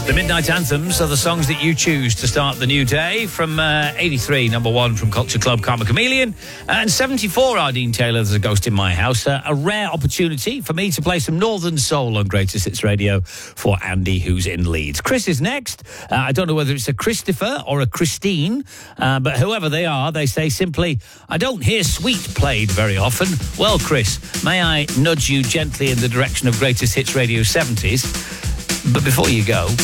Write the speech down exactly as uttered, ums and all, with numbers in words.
The Midnight Anthems are the songs that you choose to start the new day. From uh, eighty-three, number one from Culture Club, Karma Chameleon. And seventy-four, Ardeen Taylor, There's a Ghost in My House. Uh, a rare opportunity for me to play some Northern Soul on Greatest Hits Radio for Andy, who's in Leeds. Chris is next. Uh, I don't know whether it's a Christopher or a Christine, uh, but whoever they are, they say simply, I don't hear Sweet played very often. Well, Chris, may I nudge you gently in the direction of Greatest Hits Radio seventies? But before you go...